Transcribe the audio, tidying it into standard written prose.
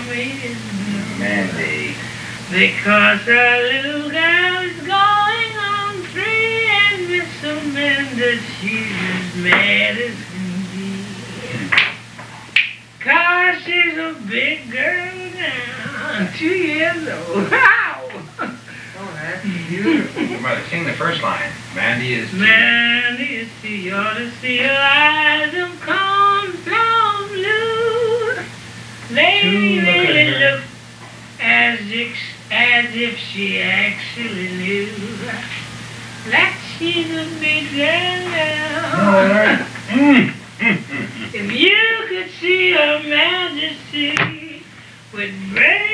Mandy. Because our little girl is going on 3, and Miss Amanda, she's as mad as can be. 'Cause she's a big girl now, 2 years old. Wow! Oh, that's beautiful. Mother, sing the first line. Mandy is... Mandy is you ought to see her eyes of cornflower blue. They really look as if she actually knew that she's a big girl now. If you could see her majesty with brave